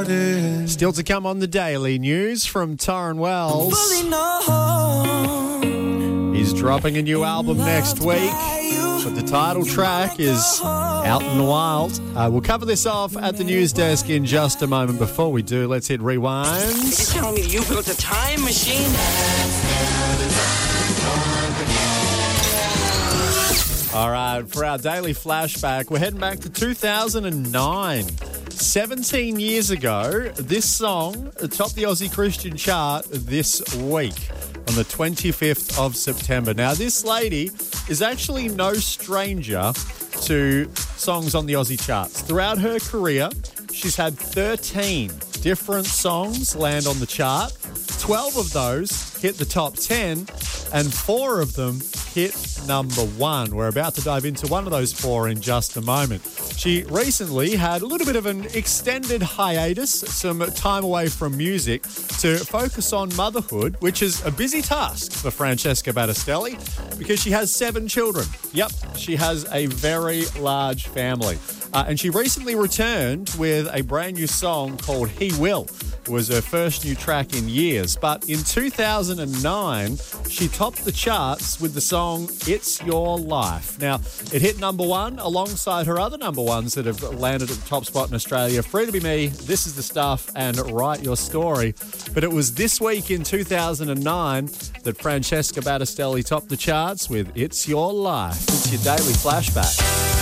started. Still to come on the Daily News from Torrin Wells. He's dropping a new album next week, but the title track is out in the wild. We'll cover this off at the news desk in just a moment. Before we do, let's hit rewind. Are you telling me you built a time machine? All right, for our daily flashback, we're heading back to 2009. 17 years ago, this song topped the Aussie Christian chart this week on the 25th of September. Now, this lady is actually no stranger to songs on the Aussie charts. Throughout her career, she's had 13 different songs land on the chart. 12 of those hit the top 10, and 4 of them hit number 1. We're about to dive into one of those 4 in just a moment. She recently had a little bit of an extended hiatus, some time away from music to focus on motherhood, which is a busy task for Francesca Battistelli because she has 7 children. Yep, she has a very large family. And she recently returned with a brand new song called He Will. It was her first new track in years. But in 2009, she topped the charts with the song It's Your Life. Now, it hit number 1 alongside her other number 1s that have landed at the top spot in Australia. Free to Be Me, This Is the Stuff, and Write Your Story. But it was this week in 2009 that Francesca Battistelli topped the charts with It's Your Life. It's your daily flashback.